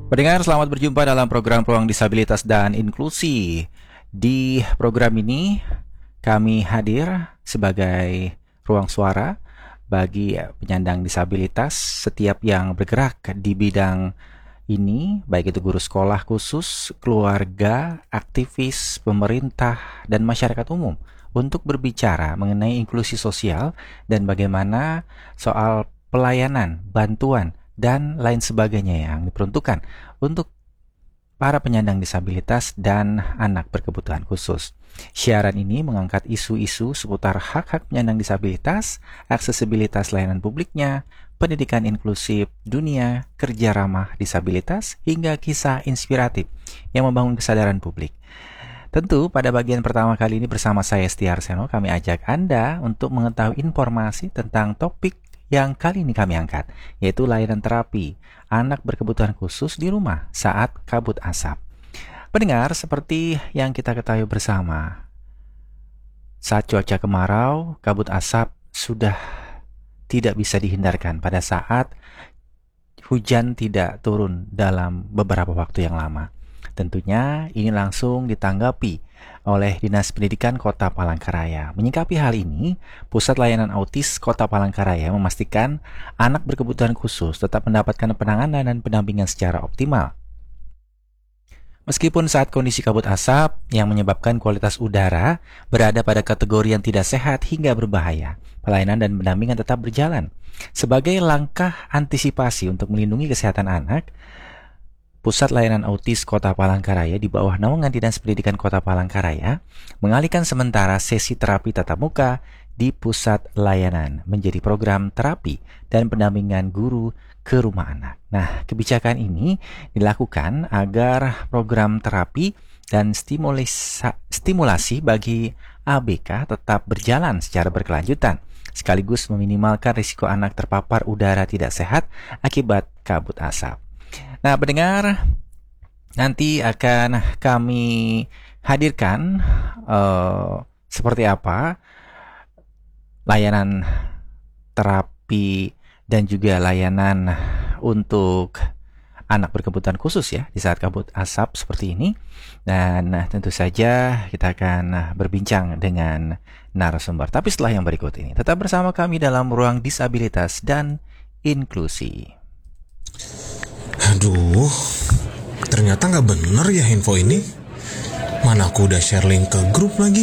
Pendengar, selamat berjumpa dalam program Ruang Disabilitas dan Inklusi. Di program ini, kami hadir sebagai ruang suara bagi penyandang disabilitas setiap yang bergerak di bidang ini, baik itu guru sekolah khusus, keluarga, aktivis, pemerintah, dan masyarakat umum, untuk berbicara mengenai inklusi sosial dan bagaimana soal pelayanan, bantuan, dan lain sebagainya yang diperuntukkan untuk para penyandang disabilitas dan anak berkebutuhan khusus. Siaran ini mengangkat isu-isu seputar hak-hak penyandang disabilitas, aksesibilitas layanan publiknya, pendidikan inklusif, dunia kerja ramah disabilitas, hingga kisah inspiratif yang membangun kesadaran publik. Tentu pada bagian pertama kali ini bersama saya Setia Arseno, kami ajak Anda untuk mengetahui informasi tentang topik yang kali ini kami angkat, yaitu layanan terapi anak berkebutuhan khusus di rumah saat kabut asap. Pendengar, seperti yang kita ketahui bersama, saat cuaca kemarau, kabut asap sudah tidak bisa dihindarkan pada saat hujan tidak turun dalam beberapa waktu yang lama. Tentunya ini langsung ditanggapi oleh Dinas Pendidikan Kota Palangkaraya. Menyikapi hal ini, Pusat Layanan Autis Kota Palangkaraya memastikan anak berkebutuhan khusus tetap mendapatkan penanganan dan pendampingan secara optimal. Meskipun saat kondisi kabut asap yang menyebabkan kualitas udara berada pada kategori yang tidak sehat hingga berbahaya, pelayanan dan pendampingan tetap berjalan. Sebagai langkah antisipasi untuk melindungi kesehatan anak, Pusat Layanan Autis Kota Palangkaraya di bawah naungan Dinas Pendidikan Kota Palangkaraya mengalihkan sementara sesi terapi tatap muka di pusat layanan menjadi program terapi dan pendampingan guru ke rumah anak. Nah, kebijakan ini dilakukan agar program terapi dan stimulasi bagi ABK tetap berjalan secara berkelanjutan, sekaligus meminimalkan risiko anak terpapar udara tidak sehat akibat kabut asap. Nah, pendengar, nanti akan kami hadirkan seperti apa layanan terapi dan juga layanan untuk anak berkebutuhan khusus ya di saat kabut asap seperti ini. Dan tentu saja kita akan berbincang dengan narasumber. Tapi setelah yang berikut ini, tetap bersama kami dalam Ruang Disabilitas dan Inklusi. Aduh, ternyata nggak bener ya info ini. Mana aku udah share link ke grup lagi.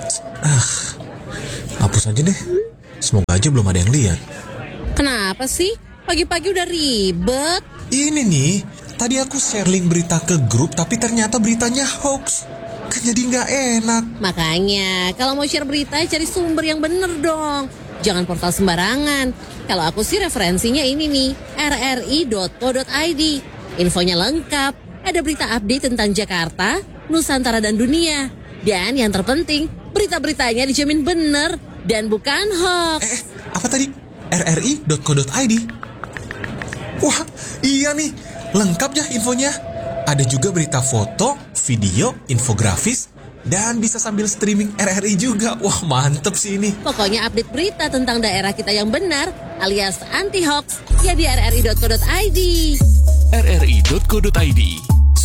Hapus aja deh. Semoga aja belum ada yang lihat. Kenapa sih? Pagi-pagi udah ribet. Ini nih, tadi aku share link berita ke grup, tapi ternyata beritanya hoax. Kan jadi nggak enak. Makanya, kalau mau share berita, cari sumber yang bener dong. Jangan portal sembarangan. Kalau aku sih referensinya ini nih, rri.co.id. Infonya lengkap, ada berita update tentang Jakarta, Nusantara dan dunia. Dan yang terpenting, berita-beritanya dijamin bener dan bukan hoax. Apa tadi? rri.co.id? Wah, iya nih, lengkap ya infonya. Ada juga berita foto, video, infografis, dan bisa sambil streaming RRI juga. Wah, mantep sih ini. Pokoknya update berita tentang daerah kita yang benar alias anti-hoax ya di rri.co.id. rri.co.id